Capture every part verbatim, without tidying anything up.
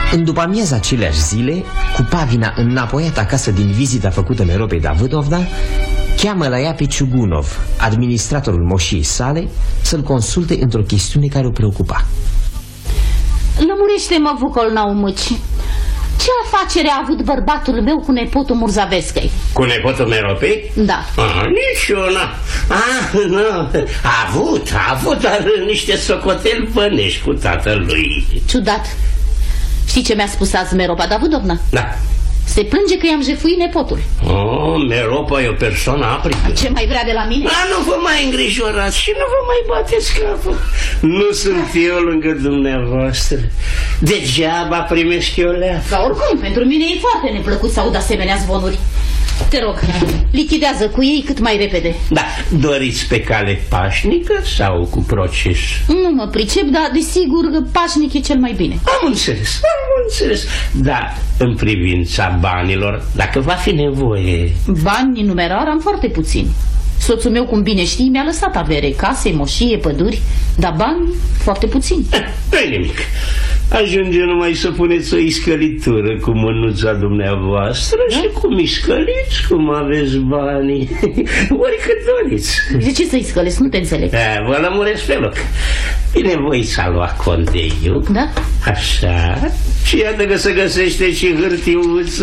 În după-amiaza aceleași zile, cu Pavina înapoiat acasă din vizita făcută Meropei Davâdovna, cheamă la ea pe Ciugunov, administratorul moșiei sale, să-l consulte într-o chestiune care o preocupa. Lămurește-mă, Vucol Naumuci, ce afacere a avut bărbatul meu cu nepotul Murzavescăi? Cu nepotul Meropei? Da. Ah, niciuna. Ah, nu. A avut, a avut, dar niște socoteli bănești cu tatălui. Ciudat. Știi ce mi-a spus azi Meropa Davâdovna? Da. Se plânge că i-am jefuit nepotul. Oh, Meropa e o persoană aprică. Ce mai vrea de la mine? A, nu vă mai îngrijorați și nu vă mai bateți capul. Nu sunt eu lângă dumneavoastră. Degeaba primesc eu leafă. Dar oricum, pentru mine e foarte neplăcut să aud asemenea zvonuri. Te rog, lichidează cu ei cât mai repede. Da, doriți pe cale pașnică sau cu proces? Nu mă pricep, dar desigur pașnic e cel mai bine. Am înțeles, am înțeles. Dar în privința banilor, dacă va fi nevoie... Bani în numerar am foarte puțini. Soțul meu, cum bine știi, mi-a lăsat avere, case, moșie, păduri, dar bani foarte puțini. Nu-i nimic. Ajunge numai să puneți o iscălitură cu mânuța dumneavoastră, da? Și cum iscăliți, cum aveți banii. Oricât doriți. De ce să-i scălesc? Nu te înțeleg. Da, vă lămuresc pe loc. Binevoiți a lua conteiul. Da? Așa. Și iată că se găsește și hârtiuță.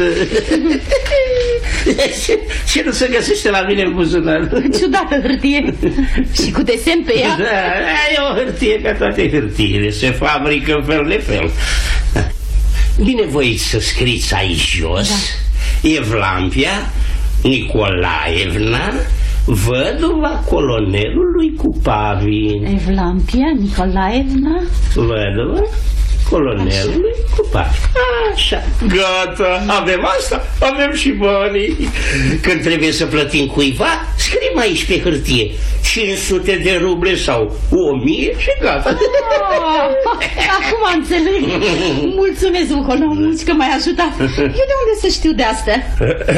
Și nu se găsește la mine în buzunar. Ciudată hârtie. Și cu desen pe ea. Da, e o hârtie ca toate hârtiile. Se fabrică în fel de fel. Binevoiți să scriți aici jos, da. Evlampia Nicolaevna, văduva colonelului cu Pavin. Evlampia Nicolaevna, văduva colonelului cu Pavin. Așa, gata, avem asta, avem și banii. Când trebuie să plătim cuiva, scriem aici pe hârtie cinci sute de ruble sau o mie și gata. Oh, acum înțeleg. Mulțumesc, Vucol, că m-ai ajutat. Eu de unde să știu de astea?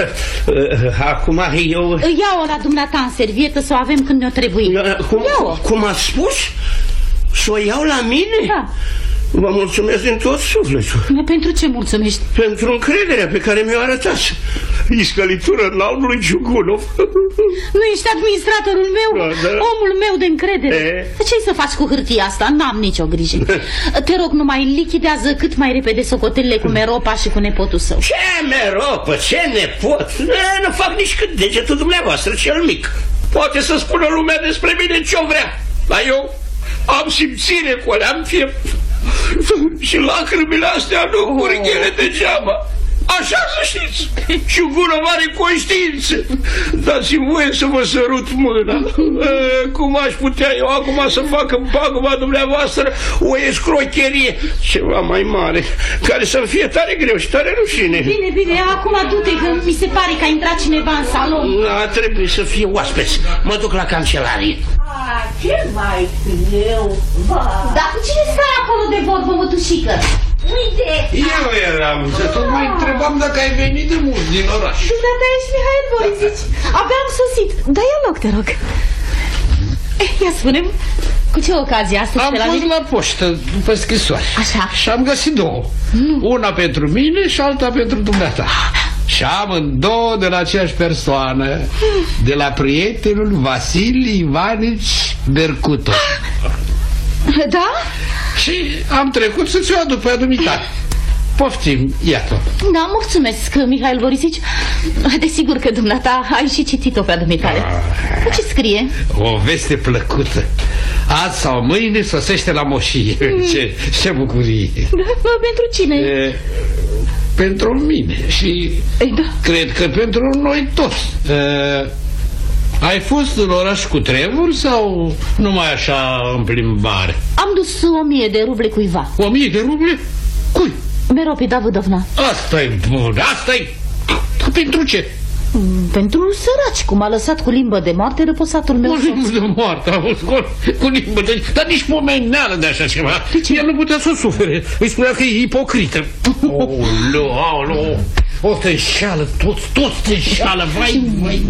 Acum eu... Ia-o la dumneata în servietă să o avem când ne-o trebuie. Cum, cum ați spus? Să o iau la mine? Da. Vă mulțumesc din tot sufletul. Pentru ce mulțumești? Pentru încrederea pe care mi-o arătați. Iscălitură în al lui Ciugunov. Nu ești administratorul meu? Da, da. Omul meu de încredere. E? Ce-i să faci cu hârtia asta? N-am nicio grijă. Te rog, numai lichidează cât mai repede socotelile cu Meropa și cu nepotul său. Ce Meropă? Ce nepot? E, nu fac nici cât degetul dumneavoastră, cel mic. Poate să spună lumea despre mine ce-o vrea. Dar eu am simțire cu alea, am piept. Și lacrimile astea nu curg ele degeaba. Așa să știți. Și Ciugunov are conștiință. Dați-mi voie să vă sărut mâna. E, cum aș putea eu acum să fac în paguma dumneavoastră o escrocherie ceva mai mare, care să-mi fie tare greu și tare rușine. Bine, bine, acum du-te, că mi se pare că a intrat cineva în salon. Da, trebuie să fie oaspeți. Mă duc la cancelarie. Ah, ce mai greu. Dar cu cine stai acolo de vorbă, mătușică? Uite! Eu eram, să tot mai întrebam dacă ai venit de mult din oraș. Dumneata ești Mihail Borisici. Abia am sosit. Dă-i un loc, te rog. Eh, ia spune-mi, cu ce ocazie astăzi am pe la fost mine? la poștă după scrisoare. Așa. Și am găsit două. Mm. Una pentru mine și alta pentru dumneata. Și amândouă de la aceeași persoană, de la prietenul Vasili Ivanici Bercuto. Da? Și am trecut să ți-o aduc pe adumitare. Poftim, iată. Da, mulțumesc, Mihail Borisici. Desigur că dumneata ai și citit-o pe adumitare. Ah. Ce scrie? O veste plăcută. Azi sau mâine sosește la moșie. Mm. Ce, ce bucurie. Da, pentru cine? E, pentru mine și Ei, da. cred că pentru noi toți. E, ai fost în oraș cu tremur sau numai așa în plimbare? Am dus o mie de ruble cuiva. O mie de ruble? Cui? Meropei Davâdovna. Asta-i bun, asta-i... Pentru ce? Pentru săraci, cum a lăsat cu limbă de moarte răposatul meu. Cu limbă de moarte, auzi, cu limbă de... Dar nici pomeneală de așa ceva. El nu putea să o sufere. Îi spunea că e ipocrită. Aoleu, aoleu. O, te înșeală, toți, toți te înșeală, vai, vai.